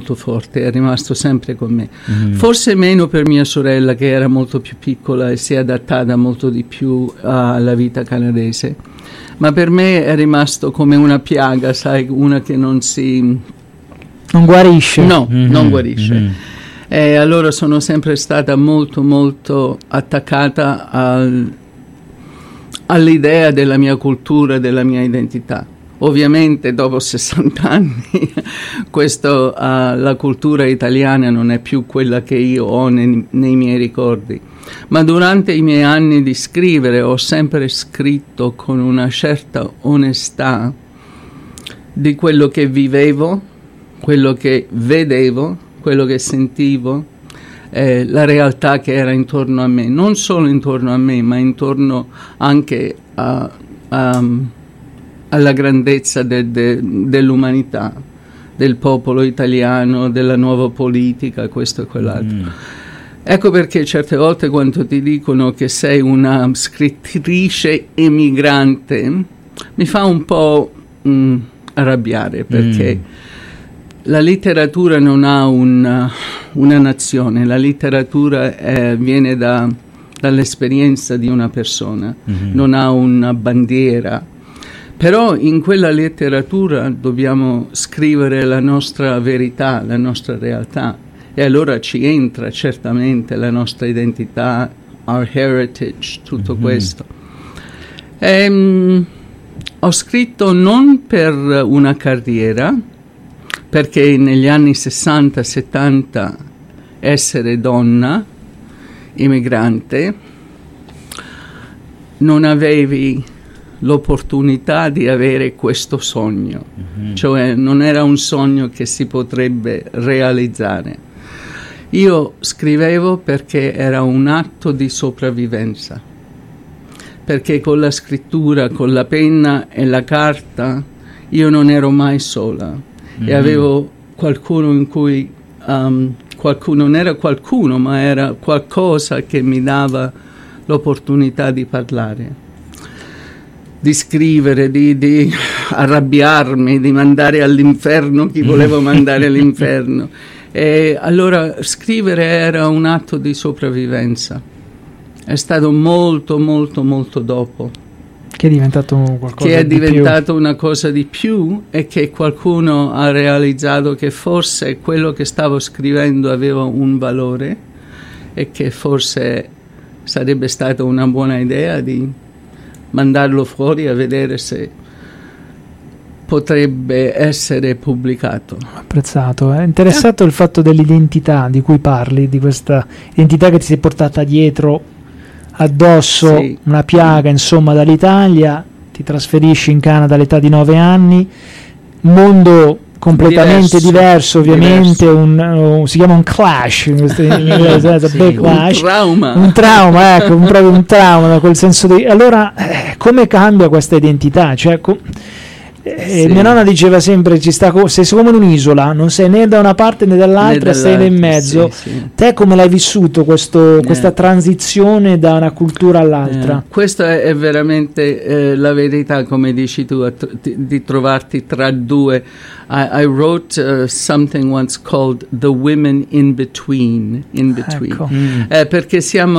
molto forte, è rimasto sempre con me. Forse meno per mia sorella, che era molto più piccola e si è adattata molto di più alla vita canadese, ma per me è rimasto come una piaga, sai, una che non guarisce. No, non guarisce. E allora sono sempre stata molto molto attaccata all'idea della mia cultura, della mia identità. Ovviamente dopo 60 anni la cultura italiana non è più quella che io ho nei miei ricordi, ma durante i miei anni di scrivere ho sempre scritto con una certa onestà di quello che vivevo, quello che vedevo, quello che sentivo, la realtà che era intorno a me, non solo intorno a me, ma intorno anche alla grandezza dell'umanità, del popolo italiano, della nuova politica, questo e quell'altro. Ecco perché certe volte quando ti dicono che sei una scrittrice emigrante, mi fa un po' arrabbiare, perché la letteratura non ha una nazione, la letteratura viene dall'esperienza di una persona, non ha una bandiera. Però in quella letteratura dobbiamo scrivere la nostra verità, la nostra realtà, e allora ci entra certamente la nostra identità, our heritage, tutto questo. Ho scritto non per una carriera, perché negli anni 60-70 essere donna, immigrante, non avevi l'opportunità di avere questo sogno, cioè non era un sogno che si potrebbe realizzare. Io scrivevo perché era un atto di sopravvivenza, perché con la scrittura, con la penna e la carta, io non ero mai sola e avevo qualcuno in cui, qualcuno non era qualcuno, ma era qualcosa che mi dava l'opportunità di parlare, di scrivere, di arrabbiarmi, di mandare all'inferno chi volevo mandare all'inferno. E allora scrivere era un atto di sopravvivenza. È stato molto, molto, molto dopo che è diventato qualcosa che è di diventato più. una cosa di più, e che qualcuno ha realizzato che forse quello che stavo scrivendo aveva un valore e che forse sarebbe stata una buona idea di mandarlo fuori a vedere se potrebbe essere pubblicato. Apprezzato. È interessato il fatto dell'identità di cui parli, di questa identità che ti sei portata dietro addosso, Sì. una piaga insomma dall'Italia, ti trasferisci in Canada all'età di 9 anni, mondo completamente diverso ovviamente, si chiama un clash in inglese, sì, big clash, un trauma, ecco, proprio un trauma da quel senso di... Allora, come cambia questa identità? Cioè, sì. Mia nonna diceva sempre, sei come in un'isola, non sei né da una parte né dall'altra, sei nel mezzo. Sì. Te come l'hai vissuto questa transizione da una cultura all'altra? Questa è veramente la verità, come dici tu, di trovarti tra due. I wrote something once called The Women in Between. Ecco. Perché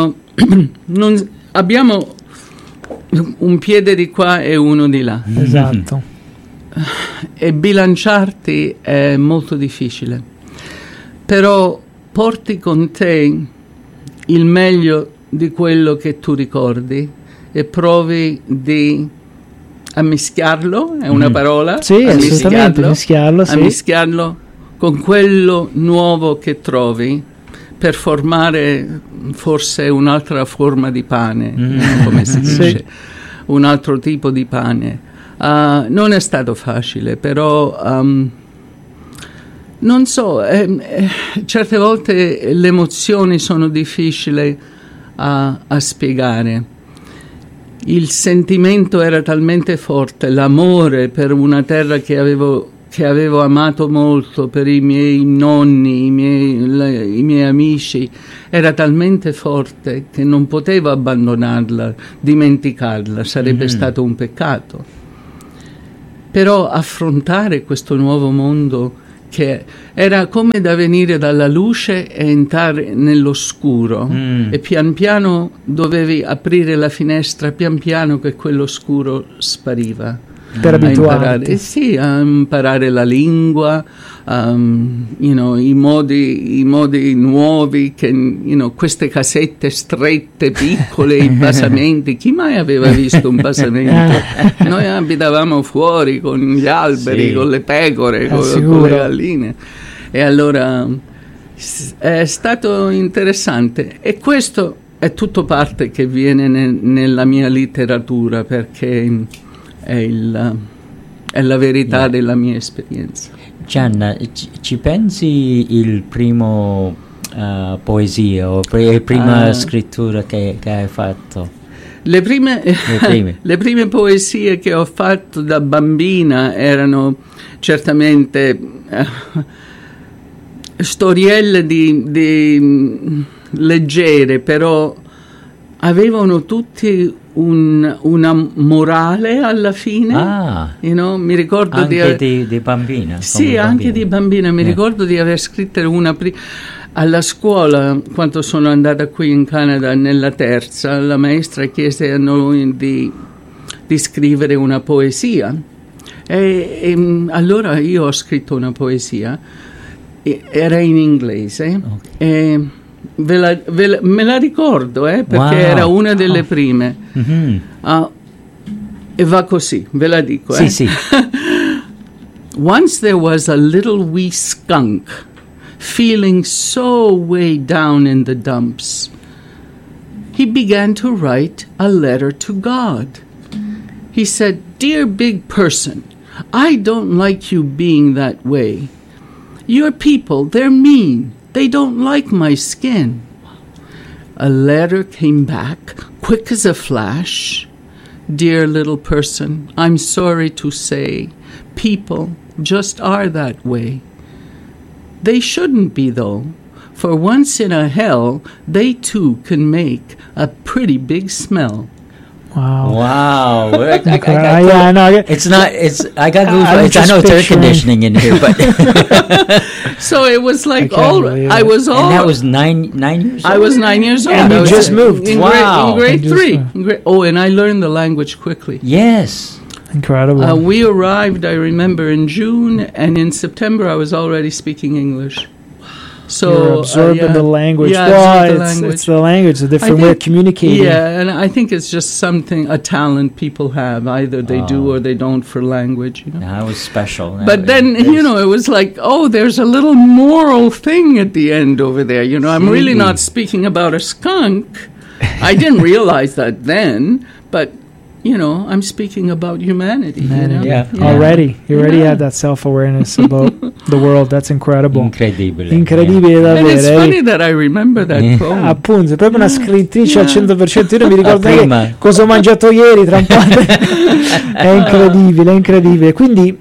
abbiamo un piede di qua e uno di là. Esatto. E bilanciarti è molto difficile, però porti con te il meglio di quello che tu ricordi e provi di ammischiarlo, è una parola? Sì, assolutamente, ammischiarlo con quello nuovo che trovi per formare forse un'altra forma di pane, come si dice, un altro tipo di pane. Non è stato facile, però non so, certe volte le emozioni sono difficili a spiegare. Il sentimento era talmente forte, l'amore per una terra che avevo amato molto, per i miei nonni, i miei amici, era talmente forte che non potevo abbandonarla, dimenticarla, sarebbe stato un peccato. Però affrontare questo nuovo mondo che era come da venire dalla luce e entrare nell'oscuro, e pian piano dovevi aprire la finestra, pian piano che quell'oscuro spariva. Per abituarti. Sì, a imparare la lingua, i modi nuovi, che, queste casette strette, piccole, i basamenti. Chi mai aveva visto un basamento? Noi abitavamo fuori con gli alberi, con le pecore, con le galline. E allora è stato interessante. E questo è tutto parte che viene nella mia letteratura, perché è la verità della mia esperienza. Gianna, ci pensi il primo poesia o prima scrittura che hai fatto? Le prime poesie che ho fatto da bambina erano certamente storielle di leggere, però avevano tutti una morale alla fine. Mi ricordo anche di bambina. Sì, anche di bambina. Mi ricordo di aver scritto una alla scuola, quando sono andata qui in Canada nella terza. La maestra chiese a noi di scrivere una poesia, e allora io ho scritto una poesia, era in inglese, me la ricordo, perché era una delle prime. E va così, ve la dico. Sì. Once there was a little wee skunk feeling so way down in the dumps. He began to write a letter to God. He said, "Dear big person, I don't like you being that way. Your people, they're mean. They don't like my skin." A letter came back, quick as a flash. "Dear little person, I'm sorry to say, people just are that way. They shouldn't be though, for once in a hell, they too can make a pretty big smell." Wow. It's not. I got goosebumps. I know it's air conditioning in here, but so it was like and that was nine years old. I was 9 years old. And you just moved. In grade 3. And I learned the language quickly. Yes. Incredible. We arrived, I remember, in June, and in September I was already speaking English. So you're absorbing the language. It's the language, a different way of communicating. Yeah, and I think it's just a talent people have. Either they do or they don't for language. That was special. But then, it was like, there's a little moral thing at the end over there. I'm really not speaking about a skunk. I didn't realize that then, but I'm speaking about humanity. Yeah. Already. You already had that self-awareness about the world. That's incredible. Incredibile davvero. And it's funny that I remember that poem. Appunto, è proprio una scrittrice al 100%. Io non mi ricordo cosa ho mangiato ieri, tra un po'. È incredibile. Quindi,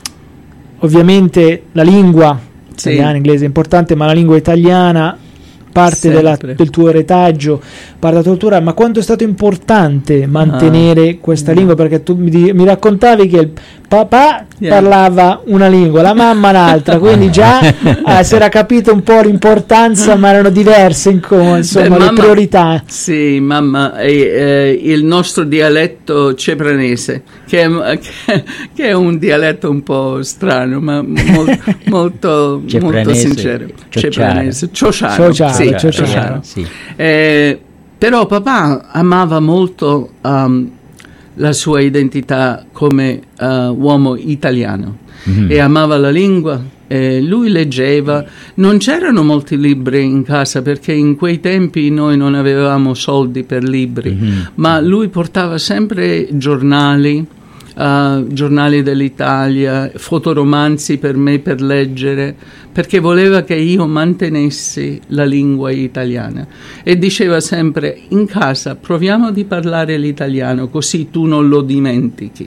ovviamente, la lingua italiana, inglese è importante, ma la lingua italiana parte del tuo retaggio, parte della tua cultura. Ma quanto è stato importante mantenere questa lingua? Perché tu mi raccontavi che il papà parlava una lingua, la mamma un'altra, quindi già si era capito un po' l'importanza, ma erano diverse insomma le priorità. Sì, mamma, il nostro dialetto cepranese, che è un dialetto un po' strano, ma molto sincero. Cepranese, ciociano. Sì. Però papà amava molto la sua identità come uomo italiano, e amava la lingua. Lui leggeva. Non c'erano molti libri in casa, perché in quei tempi noi non avevamo soldi per libri, ma lui portava sempre giornali dell'Italia, fotoromanzi per me per leggere, perché voleva che io mantenessi la lingua italiana, e diceva sempre: in casa proviamo di parlare l'italiano, così tu non lo dimentichi.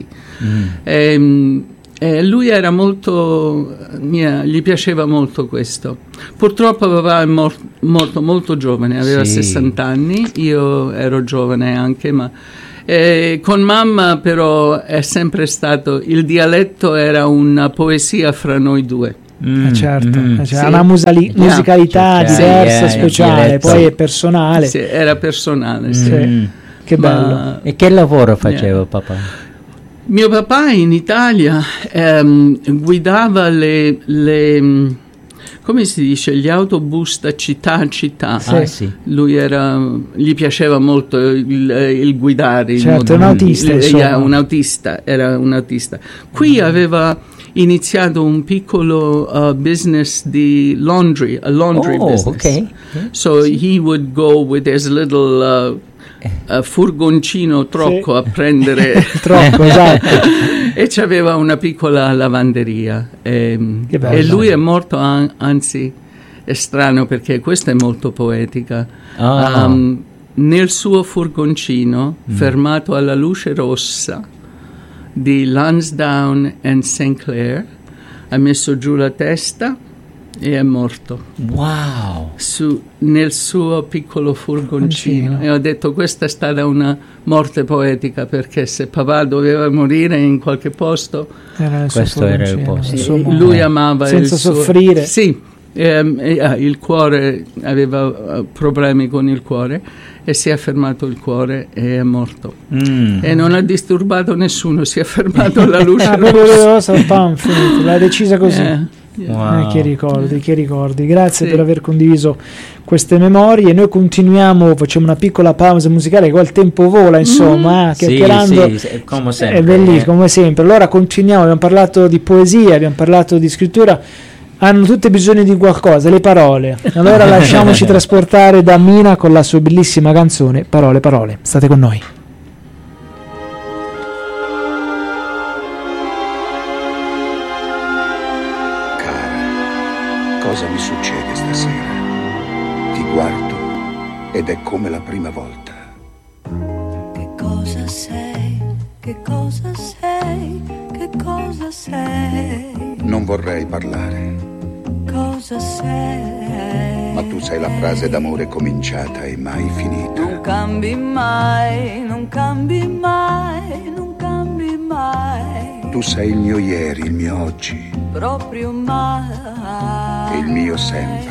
Lui era gli piaceva molto questo. Purtroppo papà è morto molto giovane, aveva 60 anni, io ero giovane anche, ma con mamma però è sempre stato, il dialetto era una poesia fra noi due. Certo, Sì. una musicalità diversa, speciale, poi è personale. Sì, era personale, sì. Che bello. E che lavoro faceva papà? Mio papà in Italia guidava le come si dice, gli autobus da città a città. Sì. Lui gli piaceva molto il guidare. Certo, un autista, era un autista. Qui aveva iniziato un piccolo business di laundry, a laundry business. Okay. So he would go with his little furgoncino trocco a prendere Trocco, esatto. e c'aveva una piccola lavanderia e lui è morto anzi è strano perché questa è molto poetica. Nel suo furgoncino fermato alla luce rossa di Lansdowne and St. Clair ha messo giù la testa e è morto. Wow! Nel suo piccolo furgoncino. E ho detto questa è stata una morte poetica, perché se papà doveva morire in qualche posto, questo era il posto. Lui amava senza soffrire. Sì, il cuore, aveva problemi con il cuore e si è fermato il cuore e è morto. E non ha disturbato nessuno, si è fermato alla luce rossa. L'ha decisa così. Wow. Che ricordi. Grazie per aver condiviso queste memorie. Noi continuiamo, facciamo una piccola pausa musicale, qua il tempo vola, insomma, chiacchierando. Sì, come sempre. È bellissimo, come sempre. Allora continuiamo, abbiamo parlato di poesia, abbiamo parlato di scrittura. Hanno tutte bisogno di qualcosa, le parole. Allora lasciamoci trasportare da Mina con la sua bellissima canzone Parole, parole. State con noi. Cosa mi succede stasera? Ti guardo ed è come la prima volta. Che cosa sei? Che cosa sei? Che cosa sei? Non vorrei parlare. Cosa sei? Ma tu sei la frase d'amore cominciata e mai finita. Non cambi mai, non cambi mai, non cambi mai. Tu sei il mio ieri, il mio oggi. Proprio mai. E il mio sempre.